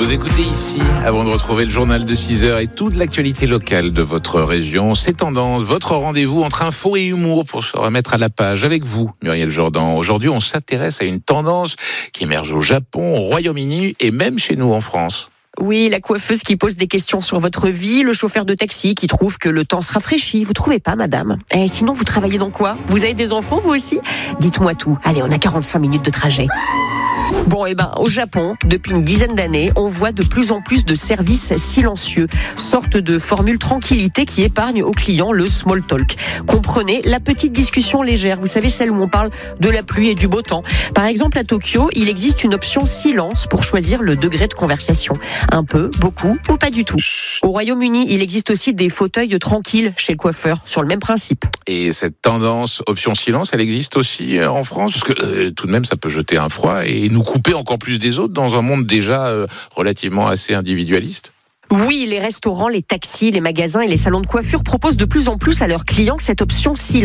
vous écoutez ici avant de retrouver le journal de 6h et toute l'actualité locale de votre région. C'est Tendance, votre rendez-vous entre info et humour pour se remettre à la page avec vous, Muriel Jourdan. Aujourd'hui, on s'intéresse à une tendance qui émerge au Japon, au Royaume-Uni et même chez nous en France. Oui, la coiffeuse qui pose des questions sur votre vie, le chauffeur de taxi qui trouve que le temps se rafraîchit. Vous trouvez pas, madame ? Sinon, vous travaillez dans quoi ? Vous avez des enfants, vous aussi ? Dites-moi tout. Allez, on a 45 minutes de trajet. Bon, au Japon, depuis une dizaine d'années, on voit de plus en plus de services silencieux, sorte de formule tranquillité qui épargne aux clients le small talk. Comprenez la petite discussion légère, vous savez, celle où on parle de la pluie et du beau temps. Par exemple, à Tokyo, il existe une option silence pour choisir le degré de conversation. Un peu, beaucoup ou pas du tout. Au Royaume-Uni, il existe aussi des fauteuils tranquilles chez le coiffeur, sur le même principe. Et cette tendance option silence, elle existe aussi en France ? Parce que tout de même, ça peut jeter un froid et nous couper encore plus des autres dans un monde déjà relativement assez individualiste. Oui, les restaurants, les taxis, les magasins et les salons de coiffure proposent de plus en plus à leurs clients cette option silence.